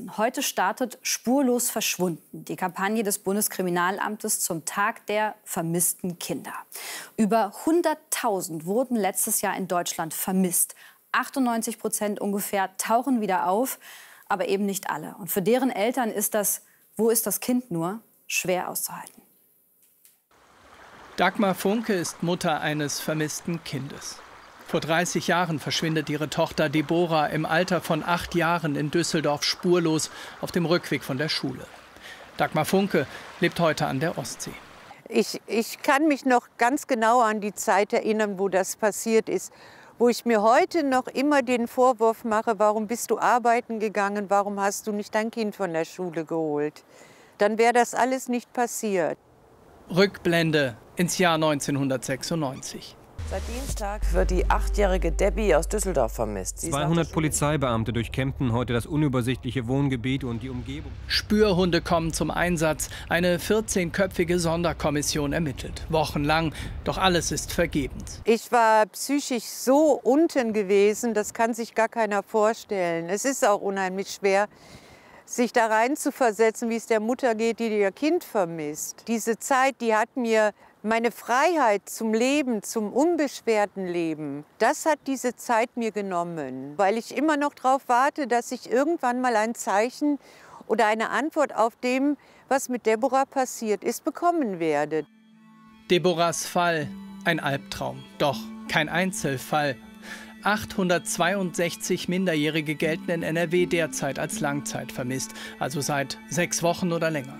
Sachsen. Heute startet Spurlos verschwunden, die Kampagne des Bundeskriminalamtes zum Tag der vermissten Kinder. Über 100.000 wurden letztes Jahr in Deutschland vermisst. 98% ungefähr tauchen wieder auf, aber eben nicht alle. Und für deren Eltern ist das "Wo ist das Kind nur?" schwer auszuhalten. Dagmar Funke ist Mutter eines vermissten Kindes. Vor 30 Jahren verschwindet ihre Tochter Deborah im Alter von 8 Jahren in Düsseldorf spurlos auf dem Rückweg von der Schule. Dagmar Funke lebt heute an der Ostsee. Ich kann mich noch ganz genau an die Zeit erinnern, wo das passiert ist. Wo ich mir heute noch immer den Vorwurf mache, warum bist du arbeiten gegangen, warum hast du nicht dein Kind von der Schule geholt? Dann wäre das alles nicht passiert. Rückblende ins Jahr 1996. Seit Dienstag wird die 8-jährige Debbie aus Düsseldorf vermisst. 200 Polizeibeamte durchkämmten heute das unübersichtliche Wohngebiet und die Umgebung. Spürhunde kommen zum Einsatz. Eine 14-köpfige Sonderkommission ermittelt. Wochenlang, doch alles ist vergebens. Ich war psychisch so unten gewesen, das kann sich gar keiner vorstellen. Es ist auch unheimlich schwer, sich da rein zu versetzen, wie es der Mutter geht, die ihr Kind vermisst. Diese Zeit, die hat mir meine Freiheit zum Leben, zum unbeschwerten Leben, das hat diese Zeit mir genommen, weil ich immer noch darauf warte, dass ich irgendwann mal ein Zeichen oder eine Antwort auf dem, was mit Deborah passiert ist, bekommen werde. Deborahs Fall, ein Albtraum, doch kein Einzelfall. 862 Minderjährige gelten in NRW derzeit als Langzeit vermisst, also seit 6 Wochen oder länger.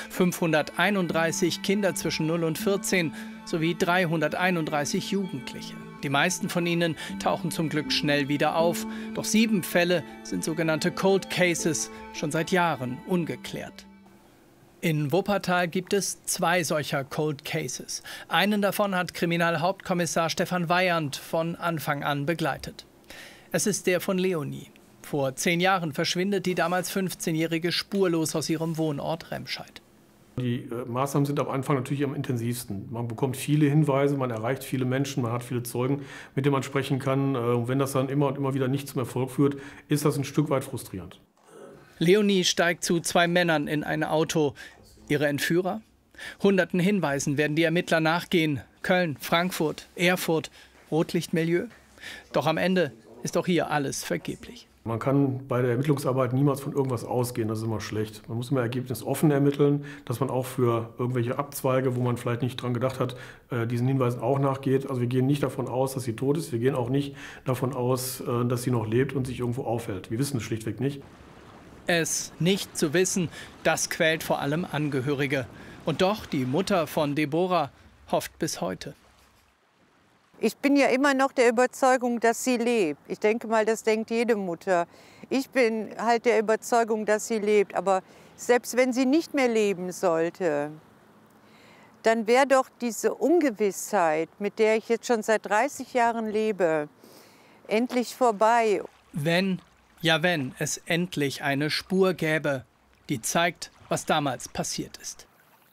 531 Kinder zwischen 0 und 14 sowie 331 Jugendliche. Die meisten von ihnen tauchen zum Glück schnell wieder auf. Doch 7 Fälle sind sogenannte Cold Cases, schon seit Jahren ungeklärt. In Wuppertal gibt es 2 solcher Cold Cases. Einen davon hat Kriminalhauptkommissar Stefan Weyand von Anfang an begleitet. Es ist der von Leonie. Vor 10 Jahren verschwindet die damals 15-Jährige spurlos aus ihrem Wohnort Remscheid. Die Maßnahmen sind am Anfang natürlich am intensivsten. Man bekommt viele Hinweise, man erreicht viele Menschen, man hat viele Zeugen, mit denen man sprechen kann. Und wenn das dann immer und immer wieder nicht zum Erfolg führt, ist das ein Stück weit frustrierend. Leonie steigt zu 2 Männern in ein Auto. Ihre Entführer? Hunderten Hinweisen werden die Ermittler nachgehen. Köln, Frankfurt, Erfurt, Rotlichtmilieu. Doch am Ende ist auch hier alles vergeblich. Man kann bei der Ermittlungsarbeit niemals von irgendwas ausgehen, das ist immer schlecht. Man muss immer ergebnisoffen ermitteln, dass man auch für irgendwelche Abzweige, wo man vielleicht nicht dran gedacht hat, diesen Hinweisen auch nachgeht. Also wir gehen nicht davon aus, dass sie tot ist. Wir gehen auch nicht davon aus, dass sie noch lebt und sich irgendwo aufhält. Wir wissen es schlichtweg nicht. Es nicht zu wissen, das quält vor allem Angehörige. Und doch, die Mutter von Deborah hofft bis heute. Ich bin ja immer noch der Überzeugung, dass sie lebt. Ich denke mal, das denkt jede Mutter. Ich bin halt der Überzeugung, dass sie lebt. Aber selbst wenn sie nicht mehr leben sollte, dann wäre doch diese Ungewissheit, mit der ich jetzt schon seit 30 Jahren lebe, endlich vorbei. Wenn es endlich eine Spur gäbe, die zeigt, was damals passiert ist.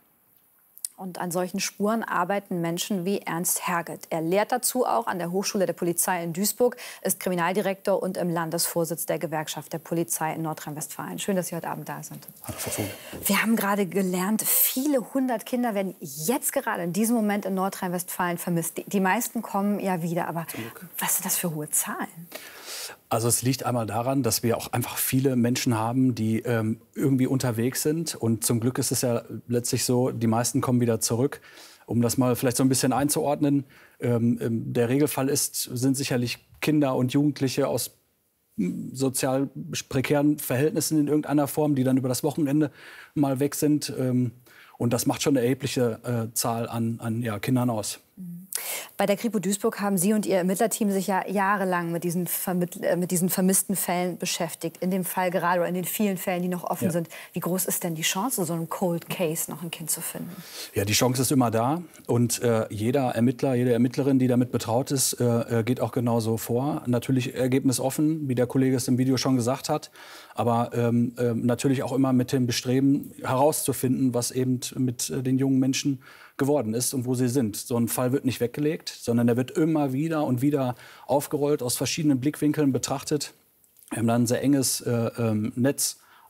Und an solchen Spuren arbeiten Menschen wie Ernst Herget. Er lehrt dazu auch an der Hochschule der Polizei in Duisburg, ist Kriminaldirektor und im Landesvorsitz der Gewerkschaft der Polizei in Nordrhein-Westfalen. Schön, dass Sie heute Abend da sind. Hallo, Frau Vogel. Wir haben gerade gelernt, viele 100 Kinder werden jetzt gerade in diesem Moment in Nordrhein-Westfalen vermisst. Die meisten kommen ja wieder. Aber was sind das für hohe Zahlen? Also es liegt einmal daran, dass wir auch einfach viele Menschen haben, die irgendwie unterwegs sind. Und zum Glück ist es ja letztlich so, die meisten kommen wieder zurück. Um das mal vielleicht so ein bisschen einzuordnen, der Regelfall sind sicherlich Kinder und Jugendliche aus sozial prekären Verhältnissen in irgendeiner Form, die dann über das Wochenende mal weg sind. Und das macht schon eine erhebliche Zahl an Kindern aus. Bei der Kripo Duisburg haben Sie und Ihr Ermittlerteam sich ja jahrelang mit diesen vermissten Fällen beschäftigt. In dem Fall gerade oder in den vielen Fällen, die noch offen sind. Wie groß ist denn die Chance, so einem Cold Case noch ein Kind zu finden? Ja, die Chance ist immer da. Und jeder Ermittler, jede Ermittlerin, die damit betraut ist, geht auch genauso vor. Natürlich ergebnisoffen, wie der Kollege es im Video schon gesagt hat. Aber natürlich auch immer mit dem Bestreben herauszufinden, was eben mit den jungen Menschen geworden ist und wo sie sind. So ein Fall wird nicht weggelegt, sondern er wird immer wieder und wieder aufgerollt, aus verschiedenen Blickwinkeln betrachtet. Wir haben dann ein sehr enges Netz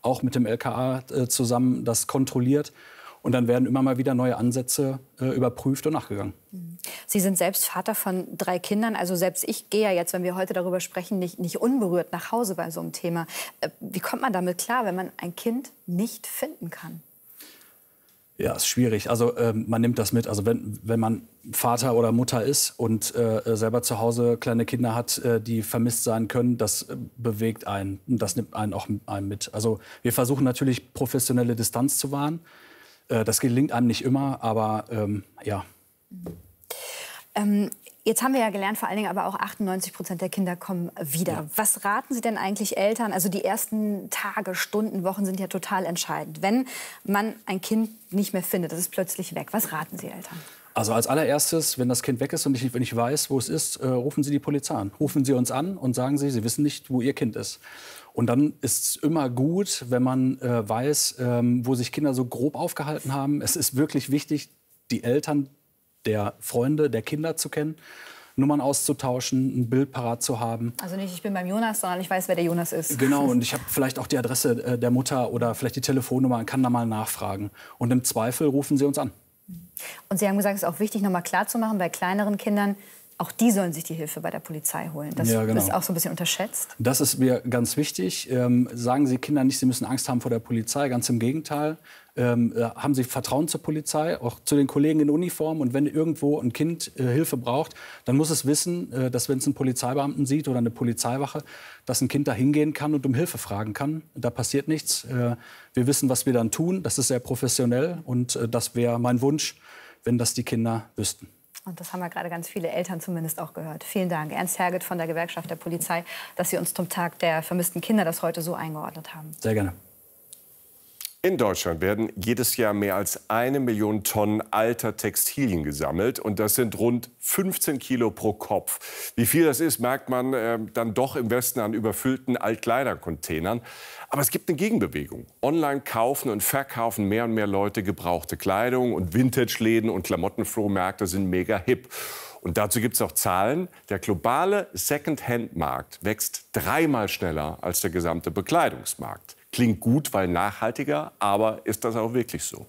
auch mit dem LKA zusammen das kontrolliert. Und dann werden immer mal wieder neue Ansätze überprüft und nachgegangen. Sie sind selbst Vater von 3 Kindern. Also selbst ich gehe ja jetzt, wenn wir heute darüber sprechen, nicht unberührt nach Hause bei so einem Thema. Wie kommt man damit klar, wenn man ein Kind nicht finden kann? Ja, ist schwierig. Also man nimmt das mit. Also wenn man Vater oder Mutter ist und selber zu Hause kleine Kinder hat, die vermisst sein können, das bewegt einen. Und das nimmt einen auch mit. Also wir versuchen natürlich, professionelle Distanz zu wahren. Das gelingt einem nicht immer, aber ja. Jetzt haben wir ja gelernt, vor allen Dingen aber auch 98% der Kinder kommen wieder. Ja. Was raten Sie denn eigentlich Eltern? Also die ersten Tage, Stunden, Wochen sind ja total entscheidend. Wenn man ein Kind nicht mehr findet, das ist plötzlich weg. Was raten Sie Eltern? Also als allererstes, wenn das Kind weg ist und ich nicht weiß, wo es ist, rufen Sie die Polizei an. Rufen Sie uns an und sagen Sie, Sie wissen nicht, wo Ihr Kind ist. Und dann ist es immer gut, wenn man weiß, wo sich Kinder so grob aufgehalten haben. Es ist wirklich wichtig, die Eltern der Freunde, der Kinder zu kennen, Nummern auszutauschen, ein Bild parat zu haben. Also nicht, ich bin beim Jonas, sondern ich weiß, wer der Jonas ist. Genau, und ich habe vielleicht auch die Adresse der Mutter oder vielleicht die Telefonnummer und kann da mal nachfragen. Und im Zweifel rufen Sie uns an. Und Sie haben gesagt, es ist auch wichtig, noch mal klarzumachen, bei kleineren Kindern, auch die sollen sich die Hilfe bei der Polizei holen. Das ja, genau. ist auch so ein bisschen unterschätzt. Das ist mir ganz wichtig. Sagen Sie Kindern nicht, sie müssen Angst haben vor der Polizei. Ganz im Gegenteil. Haben Sie Vertrauen zur Polizei, auch zu den Kollegen in Uniform. Und wenn irgendwo ein Kind Hilfe braucht, dann muss es wissen, dass wenn es einen Polizeibeamten sieht oder eine Polizeiwache, dass ein Kind da hingehen kann und um Hilfe fragen kann. Da passiert nichts. Wir wissen, was wir dann tun. Das ist sehr professionell. Und das wäre mein Wunsch, wenn das die Kinder wüssten. Und das haben wir gerade ganz viele Eltern zumindest auch gehört. Vielen Dank, Ernst Herget von der Gewerkschaft der Polizei, dass Sie uns zum Tag der vermissten Kinder das heute so eingeordnet haben. Sehr gerne. In Deutschland werden jedes Jahr mehr als 1 Million Tonnen alter Textilien gesammelt. Und das sind rund 15 Kilo pro Kopf. Wie viel das ist, merkt man dann doch im Westen an überfüllten Altkleidercontainern. Aber es gibt eine Gegenbewegung. Online kaufen und verkaufen mehr und mehr Leute gebrauchte Kleidung. Und Vintage-Läden und Klamottenflohmärkte sind mega hip. Und dazu gibt es auch Zahlen. Der globale Second-Hand-Markt wächst 3-mal schneller als der gesamte Bekleidungsmarkt. Klingt gut, weil nachhaltiger, aber ist das auch wirklich so?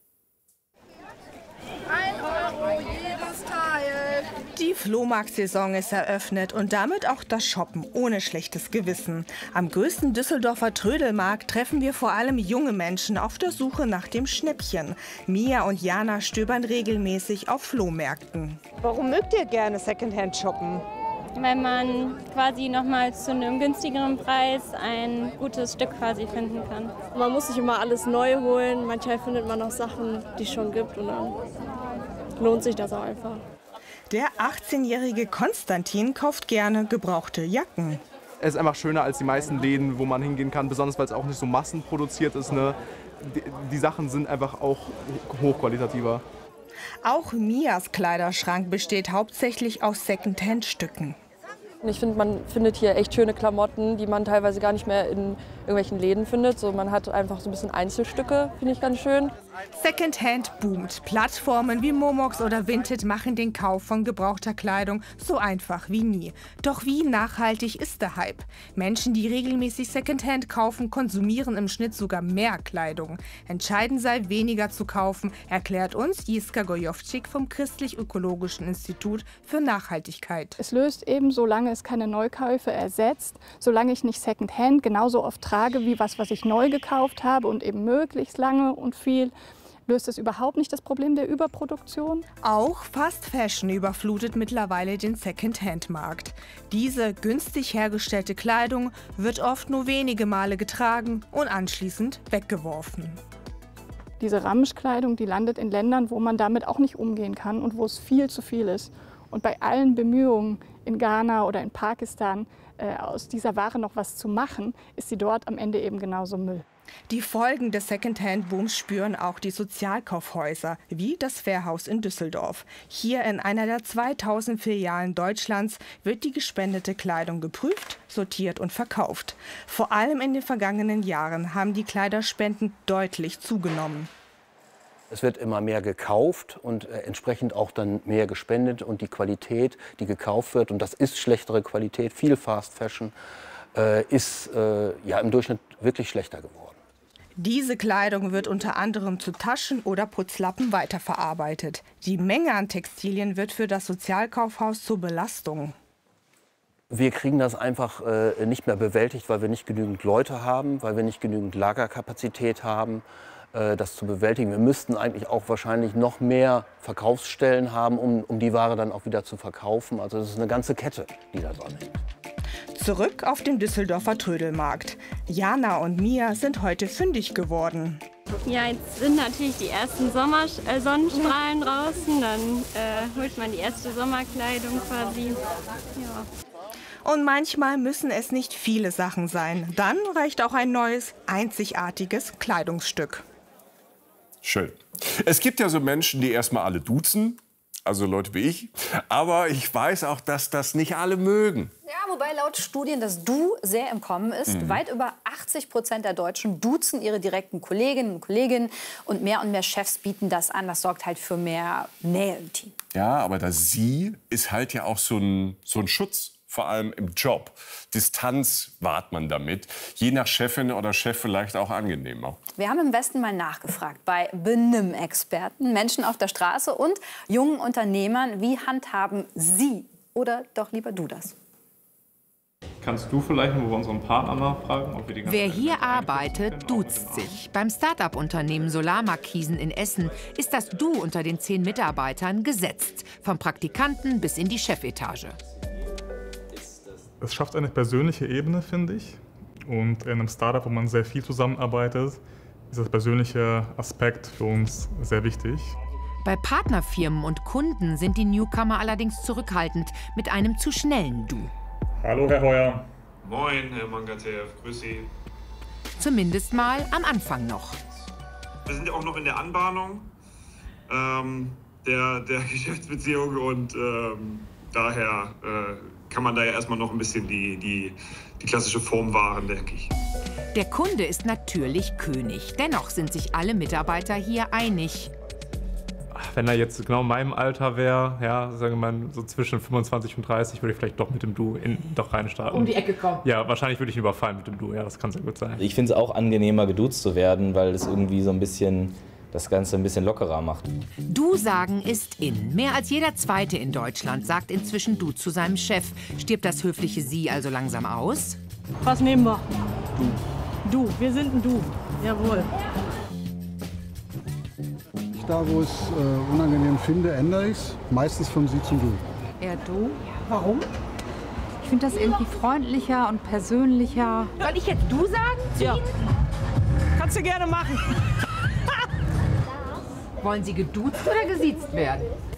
1 Euro jedes Teil. Die Flohmarktsaison ist eröffnet und damit auch das Shoppen ohne schlechtes Gewissen. Am größten Düsseldorfer Trödelmarkt treffen wir vor allem junge Menschen auf der Suche nach dem Schnäppchen. Mia und Jana stöbern regelmäßig auf Flohmärkten. Warum mögt ihr gerne Secondhand shoppen? Weil man quasi noch mal zu einem günstigeren Preis ein gutes Stück quasi finden kann. Man muss nicht immer alles neu holen. Manchmal findet man auch Sachen, die es schon gibt, und dann lohnt sich das auch einfach. Der 18-jährige Konstantin kauft gerne gebrauchte Jacken. Es ist einfach schöner als die meisten Läden, wo man hingehen kann, besonders weil es auch nicht so massenproduziert ist. Ne? Die Sachen sind einfach auch hochqualitativer. Auch Mias Kleiderschrank besteht hauptsächlich aus Secondhand-Stücken. Ich finde, man findet hier echt schöne Klamotten, die man teilweise gar nicht mehr in irgendwelchen Läden findet. So, man hat einfach so ein bisschen Einzelstücke, finde ich ganz schön. Secondhand boomt. Plattformen wie Momox oder Vinted machen den Kauf von gebrauchter Kleidung so einfach wie nie. Doch wie nachhaltig ist der Hype? Menschen, die regelmäßig Secondhand kaufen, konsumieren im Schnitt sogar mehr Kleidung. Entscheidend sei, weniger zu kaufen, erklärt uns Jiska Gojovcik vom Christlich-Ökologischen Institut für Nachhaltigkeit. Es löst eben, solange es keine Neukäufe ersetzt, solange ich nicht Secondhand genauso oft trage wie was ich neu gekauft habe und eben möglichst lange und viel, löst es überhaupt nicht das Problem der Überproduktion. Auch Fast Fashion überflutet mittlerweile den Second-Hand-Markt. Diese günstig hergestellte Kleidung wird oft nur wenige Male getragen und anschließend weggeworfen. Diese Ramschkleidung, die landet in Ländern, wo man damit auch nicht umgehen kann und wo es viel zu viel ist. Und bei allen Bemühungen in Ghana oder in Pakistan aus dieser Ware noch was zu machen, ist sie dort am Ende eben genauso Müll. Die Folgen des Secondhand-Booms spüren auch die Sozialkaufhäuser, wie das Fairhaus in Düsseldorf. Hier in einer der 2000 Filialen Deutschlands wird die gespendete Kleidung geprüft, sortiert und verkauft. Vor allem in den vergangenen Jahren haben die Kleiderspenden deutlich zugenommen. Es wird immer mehr gekauft und entsprechend auch dann mehr gespendet. Und die Qualität, die gekauft wird, und das ist schlechtere Qualität, viel Fast Fashion, ist ja im Durchschnitt wirklich schlechter geworden. Diese Kleidung wird unter anderem zu Taschen oder Putzlappen weiterverarbeitet. Die Menge an Textilien wird für das Sozialkaufhaus zur Belastung. Wir kriegen das einfach nicht mehr bewältigt, weil wir nicht genügend Leute haben, weil wir nicht genügend Lagerkapazität haben, das zu bewältigen. Wir müssten eigentlich auch wahrscheinlich noch mehr Verkaufsstellen haben, um die Ware dann auch wieder zu verkaufen. Also das ist eine ganze Kette, die da dran hängt. Zurück auf dem Düsseldorfer Trödelmarkt. Jana und Mia sind heute fündig geworden. Ja, jetzt sind natürlich die ersten Sonnenstrahlen draußen. Dann holt man die erste Sommerkleidung quasi. Ja. Und manchmal müssen es nicht viele Sachen sein. Dann reicht auch ein neues, einzigartiges Kleidungsstück. Schön. Es gibt ja so Menschen, die erstmal alle duzen. Also Leute wie ich. Aber ich weiß auch, dass das nicht alle mögen. Ja, wobei laut Studien das Du sehr im Kommen ist. Weit über 80% der Deutschen duzen ihre direkten Kolleginnen und Kollegen. Und mehr Chefs bieten das an. Das sorgt halt für mehr Nähe im Team. Ja, aber das Sie ist halt ja auch so ein Schutz. Vor allem im Job. Distanz wahrt man damit. Je nach Chefin oder Chef vielleicht auch angenehmer. Wir haben im Westen mal nachgefragt bei Benimmexperten, Menschen auf der Straße und jungen Unternehmern. Wie handhaben Sie oder doch lieber du das? Kannst du vielleicht mal bei unserem Partner nachfragen, ob wir die ganze Wer hier arbeitet, duzt sich. Beim Start-up-Unternehmen Solarmarkisen in Essen ist das Du unter den 10 Mitarbeitern gesetzt. Vom Praktikanten bis in die Chefetage. Es schafft eine persönliche Ebene, finde ich. Und in einem Startup, wo man sehr viel zusammenarbeitet, ist das persönliche Aspekt für uns sehr wichtig. Bei Partnerfirmen und Kunden sind die Newcomer allerdings zurückhaltend mit einem zu schnellen Du. Hallo, Herr Heuer. Moin, Herr Mangatev. Grüß Sie. Zumindest mal am Anfang noch. Wir sind ja auch noch in der Anbahnung der Geschäftsbeziehung und daher kann man da ja erstmal noch ein bisschen die klassische Form wahren, denke ich. Der Kunde ist natürlich König. Dennoch sind sich alle Mitarbeiter hier einig. Wenn er jetzt genau in meinem Alter wäre, ja, sagen wir mal so zwischen 25 und 30, würde ich vielleicht doch mit dem Du doch reinstarten. Um die Ecke kommen. Ja, wahrscheinlich würde ich ihn überfallen mit dem Du, ja, das kann sehr gut sein. Ich finde es auch angenehmer, geduzt zu werden, weil es irgendwie so ein bisschen das Ganze ein bisschen lockerer macht. Du sagen ist in. Mehr als jeder Zweite in Deutschland sagt inzwischen Du zu seinem Chef. Stirbt das höfliche Sie also langsam aus? Was nehmen wir? Du. Wir sind ein Du. Jawohl. Da, wo ich es unangenehm finde, ändere ich es. Meistens vom Sie zum Du. Eher Du. Warum? Ich finde das irgendwie freundlicher und persönlicher. Soll ich jetzt Du sagen? Ja. Kannst du gerne machen. Wollen Sie geduzt oder gesiezt werden?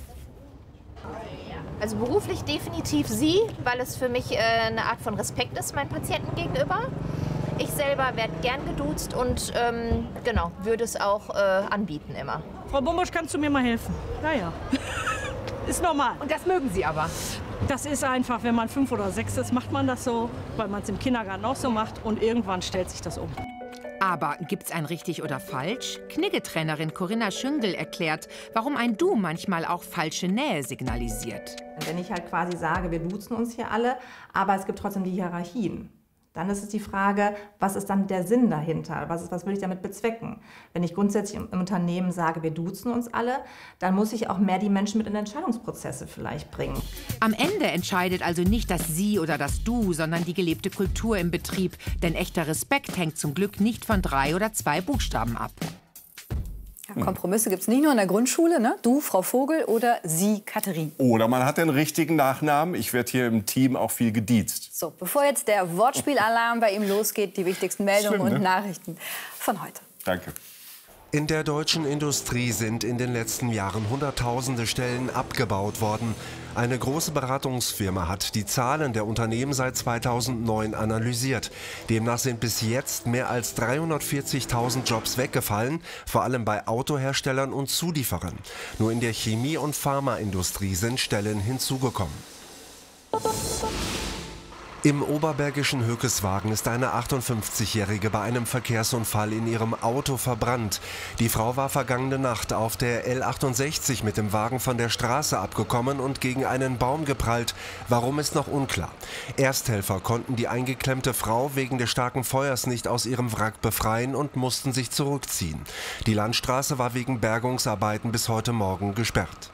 Also beruflich definitiv Sie, weil es für mich eine Art von Respekt ist meinen Patienten gegenüber. Ich selber werde gern geduzt und genau, würde es auch anbieten immer. Frau Bumbusch, kannst du mir mal helfen? Naja, ist normal. Und das mögen Sie aber? Das ist einfach, wenn man 5 oder 6 ist, macht man das so, weil man es im Kindergarten auch so macht und irgendwann stellt sich das um. Aber gibt's ein richtig oder falsch? Kniggetrainerin Corinna Schüngel erklärt, warum ein Du manchmal auch falsche Nähe signalisiert. Wenn ich halt quasi sage, wir duzen uns hier alle, aber es gibt trotzdem die Hierarchien. Dann ist es die Frage, was ist dann der Sinn dahinter? Was will ich damit bezwecken? Wenn ich grundsätzlich im Unternehmen sage, wir duzen uns alle, dann muss ich auch mehr die Menschen mit in Entscheidungsprozesse vielleicht bringen. Am Ende entscheidet also nicht das Sie oder das Du, sondern die gelebte Kultur im Betrieb. Denn echter Respekt hängt zum Glück nicht von 3 oder 2 Buchstaben ab. Ja, Kompromisse gibt es nicht nur in der Grundschule, ne? Du, Frau Vogel oder Sie, Katharin. Oder man hat den richtigen Nachnamen. Ich werde hier im Team auch viel gediezt. So, bevor jetzt der Wortspielalarm bei ihm losgeht, die wichtigsten Meldungen und Nachrichten von heute. Danke. In der deutschen Industrie sind in den letzten Jahren Hunderttausende Stellen abgebaut worden. Eine große Beratungsfirma hat die Zahlen der Unternehmen seit 2009 analysiert. Demnach sind bis jetzt mehr als 340.000 Jobs weggefallen, vor allem bei Autoherstellern und Zulieferern. Nur in der Chemie- und Pharmaindustrie sind Stellen hinzugekommen. Im oberbergischen Höckeswagen ist eine 58-Jährige bei einem Verkehrsunfall in ihrem Auto verbrannt. Die Frau war vergangene Nacht auf der L68 mit dem Wagen von der Straße abgekommen und gegen einen Baum geprallt. Warum ist noch unklar. Ersthelfer konnten die eingeklemmte Frau wegen des starken Feuers nicht aus ihrem Wrack befreien und mussten sich zurückziehen. Die Landstraße war wegen Bergungsarbeiten bis heute Morgen gesperrt.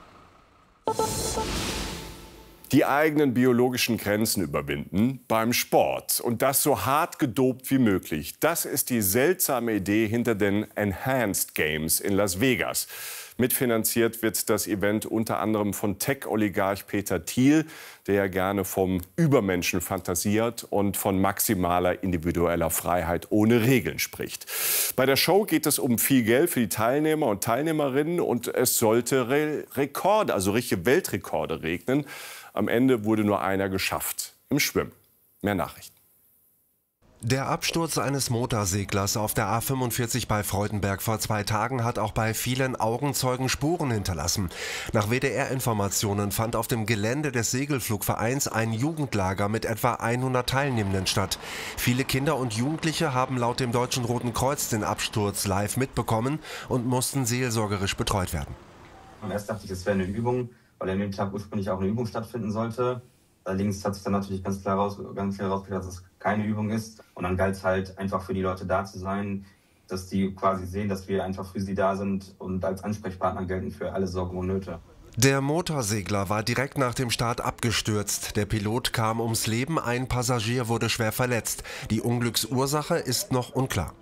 Die eigenen biologischen Grenzen überwinden beim Sport. Und das so hart gedopt wie möglich. Das ist die seltsame Idee hinter den Enhanced Games in Las Vegas. Mitfinanziert wird das Event unter anderem von Tech-Oligarch Peter Thiel, der ja gerne vom Übermenschen fantasiert und von maximaler individueller Freiheit ohne Regeln spricht. Bei der Show geht es um viel Geld für die Teilnehmer und Teilnehmerinnen und es sollte Rekorde, also richtige Weltrekorde regnen. Am Ende wurde nur einer geschafft, im Schwimmen. Mehr Nachrichten. Der Absturz eines Motorseglers auf der A45 bei Freudenberg vor 2 Tagen hat auch bei vielen Augenzeugen Spuren hinterlassen. Nach WDR-Informationen fand auf dem Gelände des Segelflugvereins ein Jugendlager mit etwa 100 Teilnehmenden statt. Viele Kinder und Jugendliche haben laut dem Deutschen Roten Kreuz den Absturz live mitbekommen und mussten seelsorgerisch betreut werden. Erst dachte ich, es wäre eine Übung, weil an dem Tag ursprünglich auch eine Übung stattfinden sollte. Allerdings hat sich dann natürlich ganz klar herausgestellt, dass es keine Übung ist. Und dann galt es halt einfach für die Leute da zu sein, dass die quasi sehen, dass wir einfach für sie da sind und als Ansprechpartner gelten für alle Sorgen und Nöte. Der Motorsegler war direkt nach dem Start abgestürzt. Der Pilot kam ums Leben, ein Passagier wurde schwer verletzt. Die Unglücksursache ist noch unklar.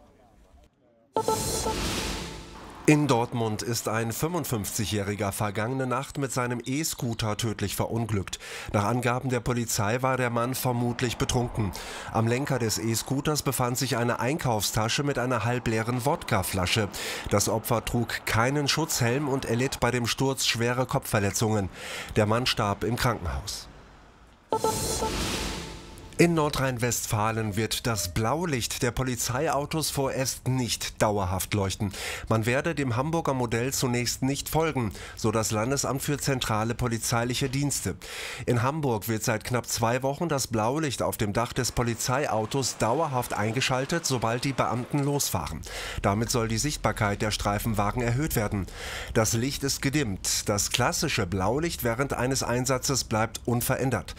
In Dortmund ist ein 55-Jähriger vergangene Nacht mit seinem E-Scooter tödlich verunglückt. Nach Angaben der Polizei war der Mann vermutlich betrunken. Am Lenker des E-Scooters befand sich eine Einkaufstasche mit einer halbleeren Wodkaflasche. Das Opfer trug keinen Schutzhelm und erlitt bei dem Sturz schwere Kopfverletzungen. Der Mann starb im Krankenhaus. In Nordrhein-Westfalen wird das Blaulicht der Polizeiautos vorerst nicht dauerhaft leuchten. Man werde dem Hamburger Modell zunächst nicht folgen, so das Landesamt für zentrale polizeiliche Dienste. In Hamburg wird seit knapp 2 Wochen das Blaulicht auf dem Dach des Polizeiautos dauerhaft eingeschaltet, sobald die Beamten losfahren. Damit soll die Sichtbarkeit der Streifenwagen erhöht werden. Das Licht ist gedimmt. Das klassische Blaulicht während eines Einsatzes bleibt unverändert.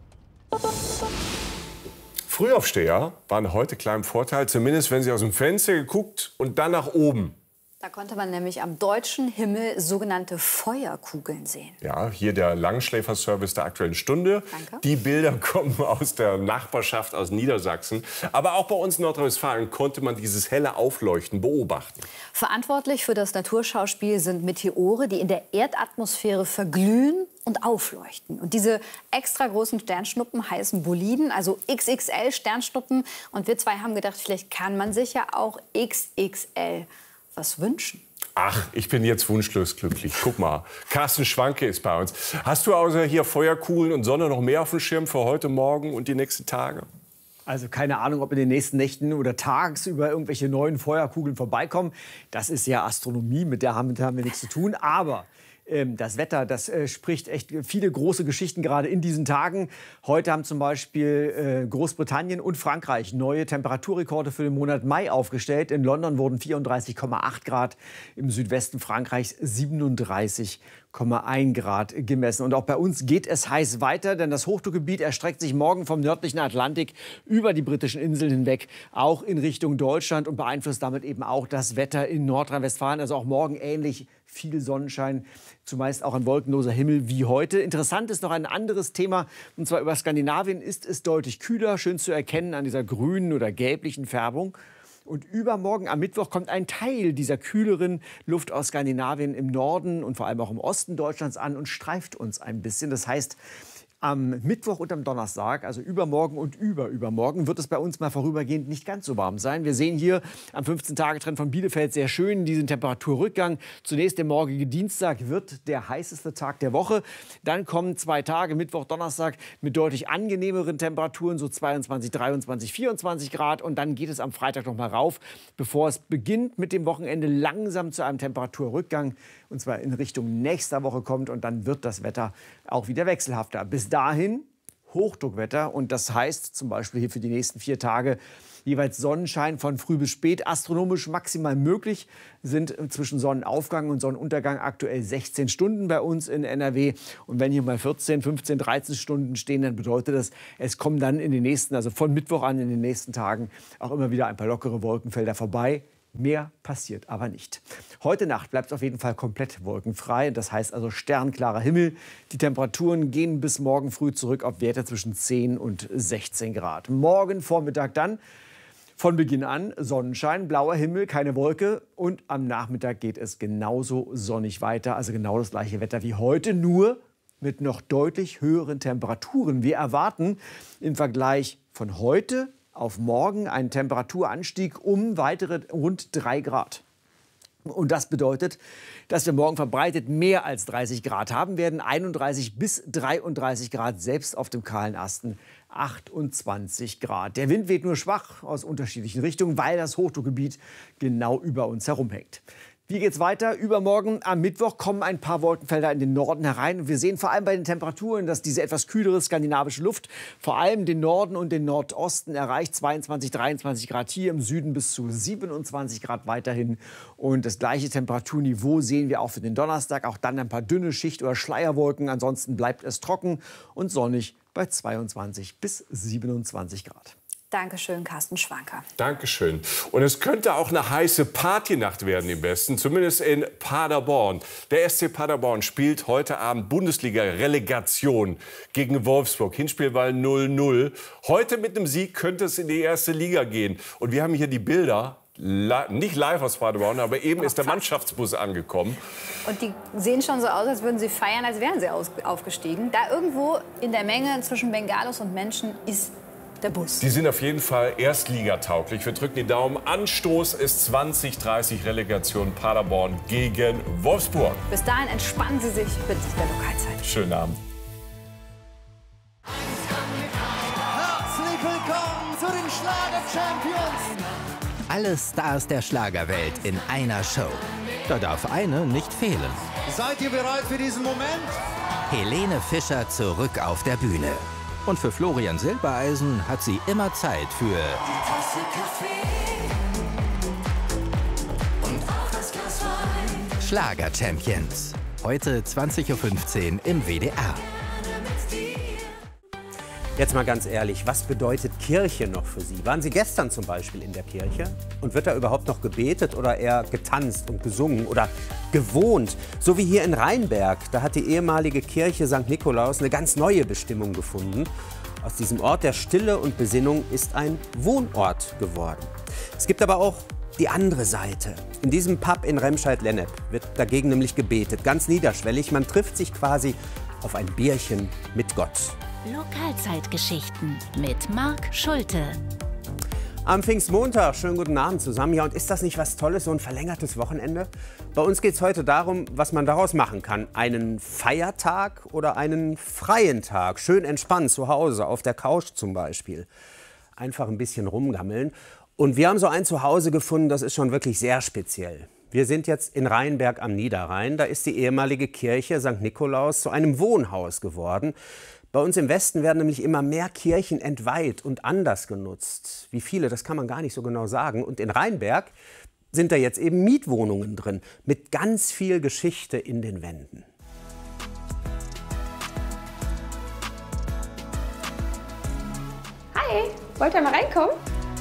Frühaufsteher waren heute klar im Vorteil, zumindest wenn sie aus dem Fenster geguckt und dann nach oben. Da konnte man nämlich am deutschen Himmel sogenannte Feuerkugeln sehen. Ja, hier der Langschläferservice der Aktuellen Stunde. Danke. Die Bilder kommen aus der Nachbarschaft aus Niedersachsen. Aber auch bei uns in Nordrhein-Westfalen konnte man dieses helle Aufleuchten beobachten. Verantwortlich für das Naturschauspiel sind Meteore, die in der Erdatmosphäre verglühen und aufleuchten. Und diese extra großen Sternschnuppen heißen Boliden, also XXL Sternschnuppen. Und wir zwei haben gedacht, vielleicht kann man sich ja auch XXL was wünschen. Ach, ich bin jetzt wunschlos glücklich. Guck mal, Carsten Schwanke ist bei uns. Hast du außer hier Feuerkugeln und Sonne noch mehr auf dem Schirm für heute Morgen und die nächsten Tage? Also keine Ahnung, ob in den nächsten Nächten oder tagsüber irgendwelche neuen Feuerkugeln vorbeikommen. Das ist ja Astronomie, mit der haben wir nichts zu tun. Aber das Wetter, das spricht echt viele große Geschichten gerade in diesen Tagen. Heute haben zum Beispiel Großbritannien und Frankreich neue Temperaturrekorde für den Monat Mai aufgestellt. In London wurden 34,8 Grad, im Südwesten Frankreichs 37,1 Grad gemessen. Und auch bei uns geht es heiß weiter, denn das Hochdruckgebiet erstreckt sich morgen vom nördlichen Atlantik über die britischen Inseln hinweg, auch in Richtung Deutschland und beeinflusst damit eben auch das Wetter in Nordrhein-Westfalen. Also auch morgen ähnlich viel Sonnenschein, zumeist auch ein wolkenloser Himmel wie heute. Interessant ist noch ein anderes Thema, und zwar über Skandinavien ist es deutlich kühler, schön zu erkennen an dieser grünen oder gelblichen Färbung. Und übermorgen am Mittwoch kommt ein Teil dieser kühleren Luft aus Skandinavien im Norden und vor allem auch im Osten Deutschlands an und streift uns ein bisschen. Das heißt, am Mittwoch und am Donnerstag, also übermorgen und übermorgen, wird es bei uns mal vorübergehend nicht ganz so warm sein. Wir sehen hier am 15-Tage-Trend von Bielefeld sehr schön diesen Temperaturrückgang. Zunächst der morgige Dienstag wird der heißeste Tag der Woche. Dann kommen 2 Tage, Mittwoch, Donnerstag, mit deutlich angenehmeren Temperaturen, so 22, 23, 24 Grad. Und dann geht es am Freitag noch mal rauf, bevor es beginnt mit dem Wochenende langsam zu einem Temperaturrückgang, und zwar in Richtung nächster Woche kommt. Und dann wird das Wetter auch wieder wechselhafter. Bis dahin Hochdruckwetter. Und das heißt zum Beispiel hier für die nächsten 4 Tage jeweils Sonnenschein von früh bis spät. Astronomisch maximal möglich sind zwischen Sonnenaufgang und Sonnenuntergang aktuell 16 Stunden bei uns in NRW. Und wenn hier mal 14, 15, 13 Stunden stehen, dann bedeutet das, es kommen dann in den nächsten, also von Mittwoch an in den nächsten Tagen auch immer wieder ein paar lockere Wolkenfelder vorbei. Mehr passiert aber nicht. Heute Nacht bleibt es auf jeden Fall komplett wolkenfrei. Das heißt also sternklarer Himmel. Die Temperaturen gehen bis morgen früh zurück auf Werte zwischen 10 und 16 Grad. Morgen Vormittag dann von Beginn an Sonnenschein, blauer Himmel, keine Wolke. Und am Nachmittag geht es genauso sonnig weiter. Also genau das gleiche Wetter wie heute, nur mit noch deutlich höheren Temperaturen. Wir erwarten im Vergleich von heute auf morgen einen Temperaturanstieg um weitere rund 3 Grad. Und das bedeutet, dass wir morgen verbreitet mehr als 30 Grad haben werden. 31 bis 33 Grad, selbst auf dem kahlen Asten 28 Grad. Der Wind weht nur schwach aus unterschiedlichen Richtungen, weil das Hochdruckgebiet genau über uns herumhängt. Wie geht's weiter? Übermorgen am Mittwoch kommen ein paar Wolkenfelder in den Norden herein. Und wir sehen vor allem bei den Temperaturen, dass diese etwas kühlere skandinavische Luft vor allem den Norden und den Nordosten erreicht. 22, 23 Grad hier, im Süden bis zu 27 Grad weiterhin. Und das gleiche Temperaturniveau sehen wir auch für den Donnerstag. Auch dann ein paar dünne Schicht- oder Schleierwolken. Ansonsten bleibt es trocken und sonnig bei 22 bis 27 Grad. Dankeschön, Carsten Schwanker. Dankeschön. Und es könnte auch eine heiße Partynacht werden im Westen, zumindest in Paderborn. Der SC Paderborn spielt heute Abend Bundesliga-Relegation gegen Wolfsburg. Hinspiel war 0-0. Heute mit einem Sieg könnte es in die erste Liga gehen. Und wir haben hier die Bilder. Nicht live aus Paderborn, aber eben ist der Mannschaftsbus angekommen. Und die sehen schon so aus, als würden sie feiern, als wären sie aufgestiegen. Da irgendwo in der Menge zwischen Bengalos und Menschen ist der Bus. Die sind auf jeden Fall erstligatauglich. Wir drücken die Daumen. Anstoß ist 20:30 Relegation Paderborn gegen Wolfsburg. Bis dahin entspannen Sie sich mit der Lokalzeit. Schönen Abend. Herzlich willkommen zu den Schlager-Champions. Alle Stars der Schlagerwelt in einer Show. Da darf eine nicht fehlen. Seid ihr bereit für diesen Moment? Helene Fischer zurück auf der Bühne. Und für Florian Silbereisen hat sie immer Zeit für Die Tasse Kaffee und auch das Glas Wein. Schlager-Champions. Heute 20:15 Uhr im WDR. Jetzt mal ganz ehrlich, was bedeutet Kirche noch für Sie? Waren Sie gestern zum Beispiel in der Kirche? Und wird da überhaupt noch gebetet oder eher getanzt und gesungen oder gewohnt? So wie hier in Rheinberg, da hat die ehemalige Kirche St. Nikolaus eine ganz neue Bestimmung gefunden. Aus diesem Ort der Stille und Besinnung ist ein Wohnort geworden. Es gibt aber auch die andere Seite. In diesem Pub in Remscheid-Lennep wird dagegen nämlich gebetet, ganz niederschwellig. Man trifft sich quasi auf ein Bierchen mit Gott. Lokalzeitgeschichten mit Marc Schulte. Am Pfingstmontag, schönen guten Abend zusammen. Ja, und ist das nicht was Tolles, so ein verlängertes Wochenende? Bei uns geht es heute darum, was man daraus machen kann. Einen Feiertag oder einen freien Tag. Schön entspannt zu Hause, auf der Couch zum Beispiel. Einfach ein bisschen rumgammeln. Und wir haben so ein Zuhause gefunden, das ist schon wirklich sehr speziell. Wir sind jetzt in Rheinberg am Niederrhein. Da ist die ehemalige Kirche St. Nikolaus zu einem Wohnhaus geworden. Bei uns im Westen werden nämlich immer mehr Kirchen entweiht und anders genutzt. Wie viele, das kann man gar nicht so genau sagen. Und in Rheinberg sind da jetzt eben Mietwohnungen drin, mit ganz viel Geschichte in den Wänden. Hi, wollt ihr mal reinkommen?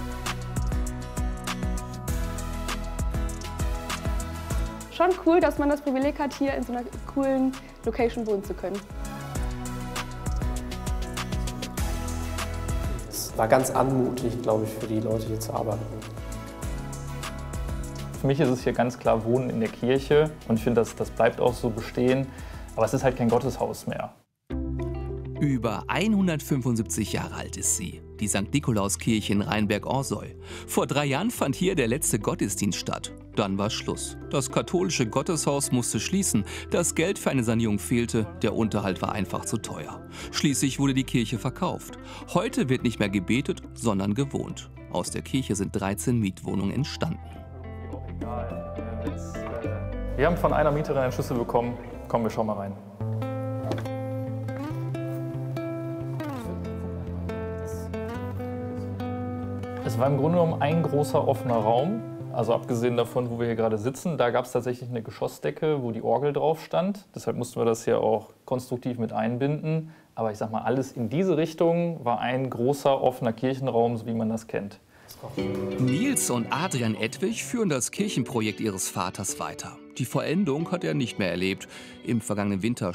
Schon cool, dass man das Privileg hat, hier in so einer coolen Location wohnen zu können. Es war ganz anmutig, glaube ich, für die Leute hier zu arbeiten. Für mich ist es hier ganz klar Wohnen in der Kirche und ich finde, das bleibt auch so bestehen. Aber es ist halt kein Gotteshaus mehr. Über 175 Jahre alt ist sie, die St. Nikolauskirche in Rheinberg-Orsoy. Vor 3 Jahren fand hier der letzte Gottesdienst statt. Dann war Schluss. Das katholische Gotteshaus musste schließen. Das Geld für eine Sanierung fehlte, der Unterhalt war einfach zu teuer. Schließlich wurde die Kirche verkauft. Heute wird nicht mehr gebetet, sondern gewohnt. Aus der Kirche sind 13 Mietwohnungen entstanden. Wir haben von einer Mieterin einen Schlüssel bekommen. Komm, wir schauen mal rein. Es war im Grunde genommen ein großer offener Raum. Also abgesehen davon, wo wir hier gerade sitzen, da gab es tatsächlich eine Geschossdecke, wo die Orgel drauf stand. Deshalb mussten wir das hier auch konstruktiv mit einbinden. Aber ich sag mal, alles in diese Richtung war ein großer offener Kirchenraum, so wie man das kennt. Nils und Adrian Edwig führen das Kirchenprojekt ihres Vaters weiter. Die Vollendung hat er nicht mehr erlebt. Im vergangenen Winter